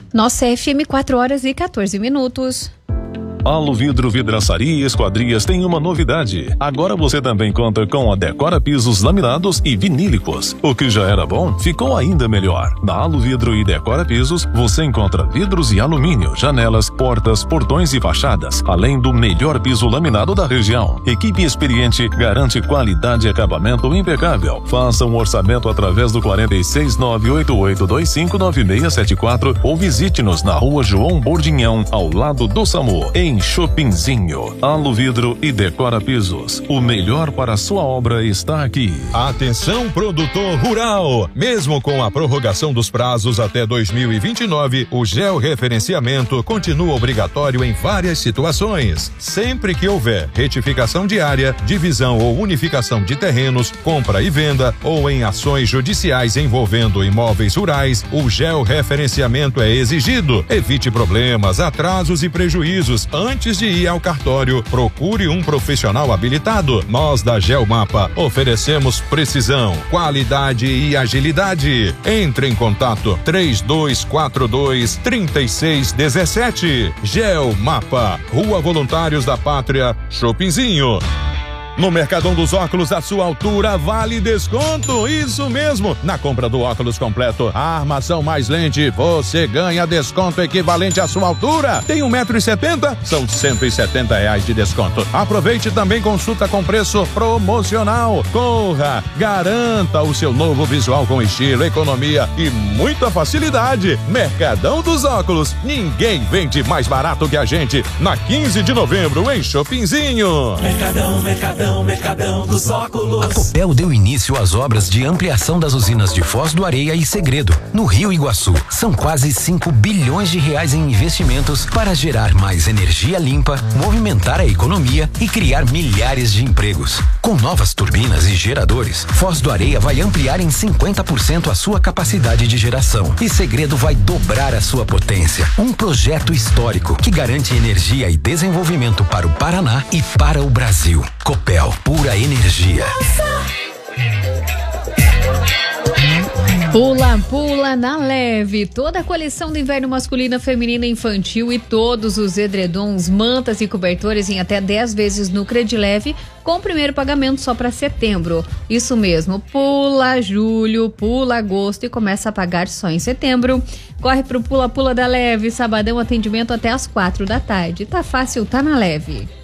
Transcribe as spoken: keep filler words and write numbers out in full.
Nossa F M, quatro horas e quatorze minutos. Alu Vidro Vidraçaria e Esquadrias tem uma novidade. Agora você também conta com a Decora Pisos laminados e vinílicos. O que já era bom, ficou ainda melhor. Na Alu Vidro e Decora Pisos, você encontra vidros e alumínio, janelas, portas, portões e fachadas, além do melhor piso laminado da região. Equipe experiente garante qualidade e acabamento impecável. Faça um orçamento através do quarenta e seis, nove oito oito dois cinco nove seis sete quatro ou visite-nos na rua João Bordinhão, ao lado do SAMU, em Chopinzinho. Alu Vidro e Decora Pisos. O melhor para a sua obra está aqui. Atenção, produtor rural! Mesmo com a prorrogação dos prazos até dois mil e vinte e nove, o georreferenciamento continua obrigatório em várias situações. Sempre que houver retificação de área, divisão ou unificação de terrenos, compra e venda ou em ações judiciais envolvendo imóveis rurais, o georreferenciamento é exigido. Evite problemas, atrasos e prejuízos. Antes de ir ao cartório, procure um profissional habilitado. Nós da Geomapa oferecemos precisão, qualidade e agilidade. Entre em contato três dois quatro dois, três seis um sete. Geomapa, Rua Voluntários da Pátria, Chopinzinho. No Mercadão dos Óculos, à sua altura, vale desconto. Isso mesmo. Na compra do óculos completo, a armação mais lente, você ganha desconto equivalente à sua altura. Tem um metro e setenta? São cento e setenta reais de desconto. Aproveite também consulta com preço promocional. Corra, garanta o seu novo visual com estilo, economia e muita facilidade. Mercadão dos Óculos. Ninguém vende mais barato que a gente. Na quinze de novembro, em Chopinzinho. Mercadão, Mercadão. Mercadão dos Óculos. A Copel deu início às obras de ampliação das usinas de Foz do Areia e Segredo, no Rio Iguaçu. São quase cinco bilhões de reais em investimentos para gerar mais energia limpa, movimentar a economia e criar milhares de empregos. Com novas turbinas e geradores, Foz do Areia vai ampliar em cinquenta por cento a sua capacidade de geração e Segredo vai dobrar a sua potência. Um projeto histórico que garante energia e desenvolvimento para o Paraná e para o Brasil. Copel, pura energia. Pula, pula na leve. Toda a coleção do inverno masculina, feminina e infantil e todos os edredons, mantas e cobertores em até dez vezes no Credileve, com o primeiro pagamento só para setembro. Isso mesmo, pula julho, pula agosto e começa a pagar só em setembro. Corre pro Pula Pula da Leve, sabadão, atendimento até às quatro da tarde. Tá fácil, tá na Leve.